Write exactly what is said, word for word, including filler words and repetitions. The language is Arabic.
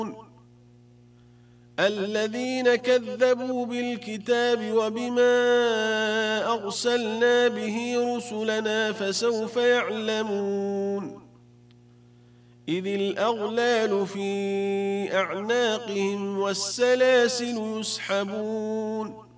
الذين كذبوا بالكتاب وبما أرسلنا به رسلنا فسوف يعلمون إذ الأغلال في أعناقهم والسلاسل يسحبون